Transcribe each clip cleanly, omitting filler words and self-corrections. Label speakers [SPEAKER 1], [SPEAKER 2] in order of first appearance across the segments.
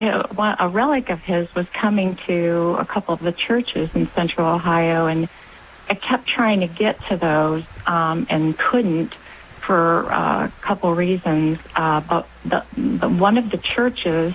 [SPEAKER 1] a relic of his was coming to a couple of the churches in Central Ohio, and I kept trying to get to those and couldn't for a couple reasons. But one of the churches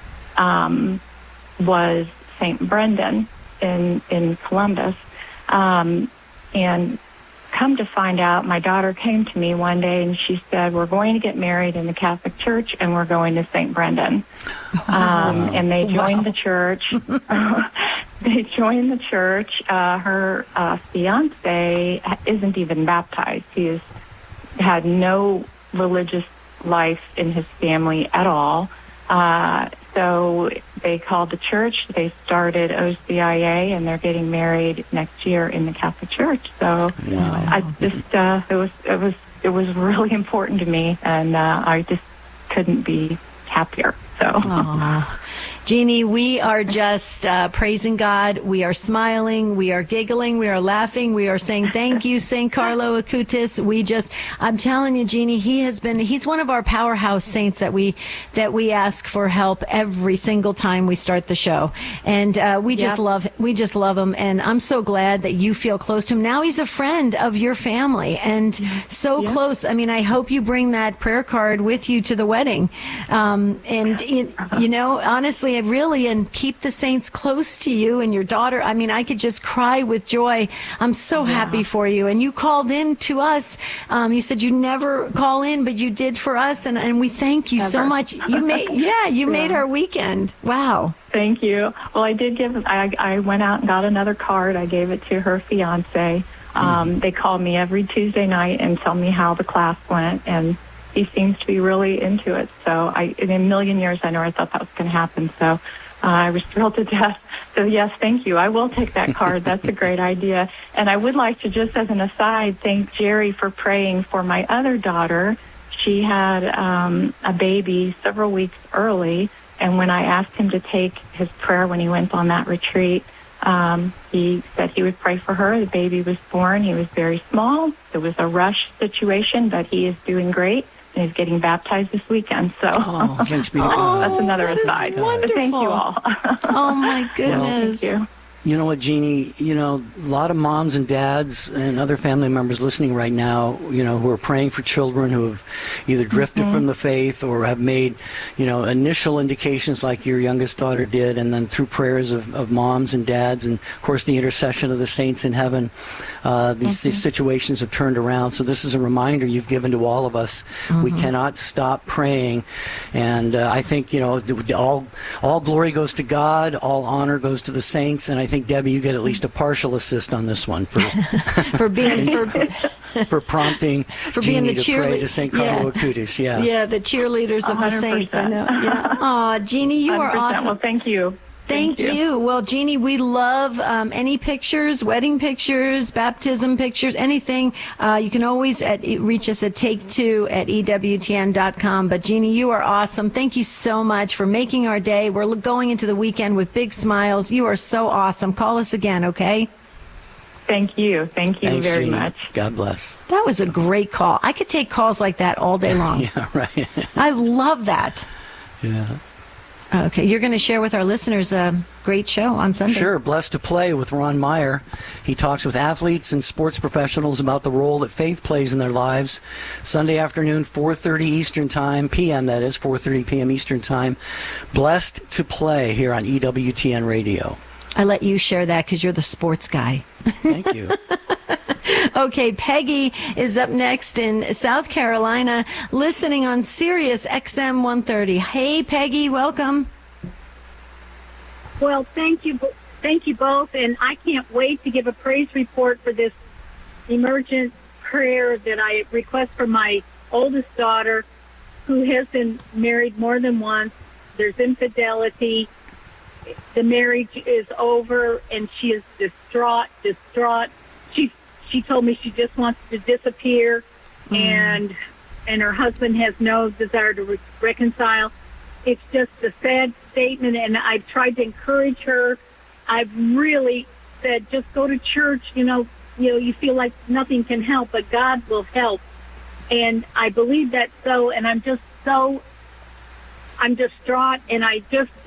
[SPEAKER 1] was St. Brendan in Columbus. And come to find out, my daughter came to me one day and she said, we're going to get married in the Catholic Church and we're going to St. Brendan. And they joined the church. They joined the church. Her fiance isn't even baptized. He has had no religious life in his family at all. So they called the church. They started OCIA, and they're getting married next year in the Catholic Church. So I just it was really important to me, and I just couldn't be happier. So.
[SPEAKER 2] Aww. Jeannie, we are just praising God. We are smiling. We are giggling. We are laughing. We are saying thank you, St. Carlo Acutis. I'm telling you, Jeannie, he's one of our powerhouse saints that we ask for help every single time we start the show. And we just love him. And I'm so glad that you feel close to him. Now he's a friend of your family and so close. I mean, I hope you bring that prayer card with you to the wedding. Honestly, and keep the saints close to you and your daughter. I mean, I could just cry with joy. I'm so happy for you. And you called in to us. You said you never call in, but you did for us. And we thank you so much. You made our weekend. Wow.
[SPEAKER 1] Thank you. Well, I went out and got another card. I gave it to her fiance. They call me every Tuesday night and tell me how the class went. And he seems to be really into it. So in a million years, I never thought that was going to happen. So I was thrilled to death. So yes, thank you. I will take that card. That's a great idea. And I would like to, just as an aside, thank Jerry for praying for my other daughter. She had a baby several weeks early. And when I asked him to take his prayer when he went on that retreat, he said he would pray for her. The baby was born. He was very small. It was a rush situation, but he is doing great. And he's getting baptized this weekend. So
[SPEAKER 3] thanks be to God.
[SPEAKER 1] That's another aside.
[SPEAKER 2] Wonderful.
[SPEAKER 1] Thank you all.
[SPEAKER 2] Oh, my goodness.
[SPEAKER 1] Thank you.
[SPEAKER 3] You know what, Jeannie, a lot of moms and dads and other family members listening right now, who are praying for children who have either drifted from the faith or have made, initial indications like your youngest daughter did, and then through prayers of moms and dads and, of course, the intercession of the saints in heaven, these situations have turned around. So this is a reminder you've given to all of us. We cannot stop praying. And I think, all glory goes to God, all honor goes to the saints, and I think, Debbie, you get at least a partial assist on this one for
[SPEAKER 2] for
[SPEAKER 3] prompting Jeannie to pray to St. Carlo Acutis.
[SPEAKER 2] Yeah, the cheerleaders of 100%. The saints. I know. Yeah. Aw, Jeannie, you are awesome.
[SPEAKER 1] Well, thank you.
[SPEAKER 2] Thank you. Well, Jeannie, we love any pictures, wedding pictures, baptism pictures, anything. You can always reach us at take2@ewtn.com. But, Jeannie, you are awesome. Thank you so much for making our day. We're going into the weekend with big smiles. You are so awesome. Call us again, okay?
[SPEAKER 1] Thank you. Thank you
[SPEAKER 3] Thanks,
[SPEAKER 1] very
[SPEAKER 3] Jeannie.
[SPEAKER 1] much.
[SPEAKER 3] God bless.
[SPEAKER 2] That was a great call. I could take calls like that all day long.
[SPEAKER 3] Yeah, right.
[SPEAKER 2] I love that.
[SPEAKER 3] Yeah.
[SPEAKER 2] Okay, you're going to share with our listeners a great show on Sunday.
[SPEAKER 3] Sure, Blessed to Play with Ron Meyer. He talks with athletes and sports professionals about the role that faith plays in their lives. Sunday afternoon, 4:30 Eastern Time, p.m. that is, 4:30 p.m. Eastern Time. Blessed to Play here on EWTN Radio.
[SPEAKER 2] I let you share that because you're the sports guy.
[SPEAKER 3] Thank you.
[SPEAKER 2] Okay, Peggy is up next in South Carolina, listening on Sirius XM 130. Hey, Peggy, welcome.
[SPEAKER 4] Well, thank you both, and I can't wait to give a praise report for this emergent prayer that I request for my oldest daughter, who has been married more than once. There's infidelity. The marriage is over, and she is distraught. She told me she just wants to disappear, and her husband has no desire to reconcile. It's just a sad statement, and I've tried to encourage her. I've really said, just go to church. You feel like nothing can help, but God will help. And I believe that's so, and I'm distraught, and I just